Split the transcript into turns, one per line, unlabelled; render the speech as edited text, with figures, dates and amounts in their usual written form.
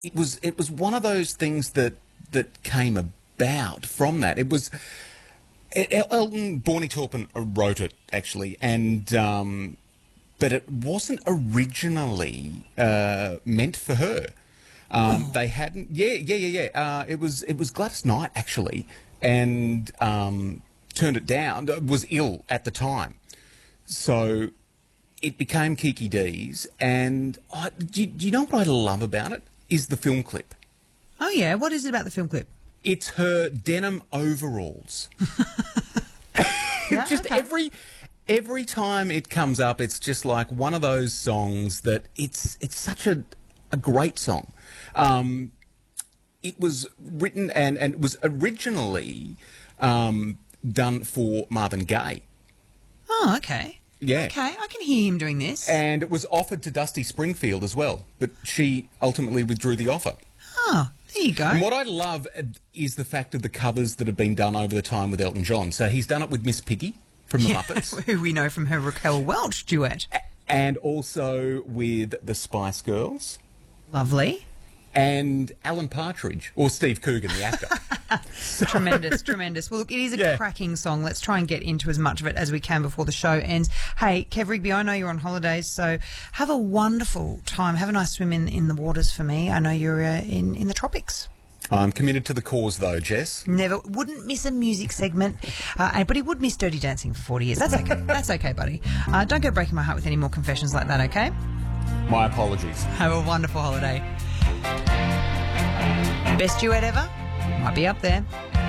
it was one of those things that came about from that. It was Elton Bonnie Taupin wrote it actually, and but it wasn't originally meant for her. They hadn't. Yeah. It was Gladys Knight actually, and turned it down. Was ill at the time, so it became Kiki D's. And do you know what I love about it? Is the film clip.
Oh, yeah. What is it about the film clip?
It's her denim overalls. Just
okay.
every time it comes up, it's just like one of those songs that it's such a great song. It was written and it was originally done for Marvin Gaye.
Oh, okay.
Yeah.
Okay, I can hear him doing this.
And it was offered to Dusty Springfield as well, but she ultimately withdrew the offer.
Oh, there you go.
And what I love is the fact of the covers that have been done over the time with Elton John. So he's done it with Miss Piggy from the Muppets.
Who we know from her Raquel Welch duet.
And also with the Spice Girls.
Lovely.
And Alan Partridge, or Steve Coogan, the actor.
Tremendous. Well, look, it is a cracking song. Let's try and get into as much of it as we can before the show ends. Hey, Kev Rigby, I know you're on holidays, so have a wonderful time. Have a nice swim in the waters for me. I know you're in the tropics.
I'm committed to the cause, though, Jess.
Wouldn't miss a music segment, but he would miss Dirty Dancing for 40 years. That's okay. That's okay, buddy. Don't go breaking my heart with any more confessions like that, okay?
My apologies.
Have a wonderful holiday. Best duet ever? Might be up there.